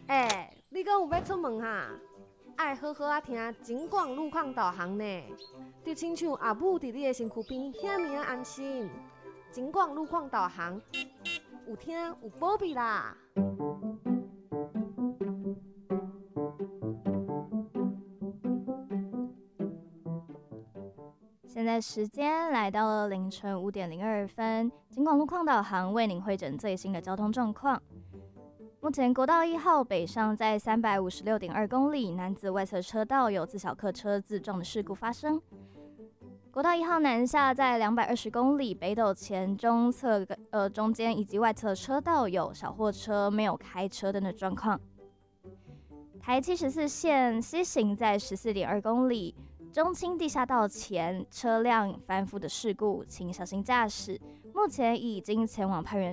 你讲有要出门哈？爱好好啊听警广路况导航呢，就亲像阿母伫你的身躯边，遐尔安心。警广路况导航，有听有保庇啦。 现在时间来到了凌晨5:02，警广路况导航为您汇整最新的交通状况。目前国道1号北上在356.2公里，南子外侧车道有自小客车自撞的事故发生。国道1号南下在220公里，北斗前中间以及外侧车道有小货车没有开车灯的状况。台74线西行在14.2公里。中清地下道前车辆翻覆的事故，请小心驾驶。目前已经前往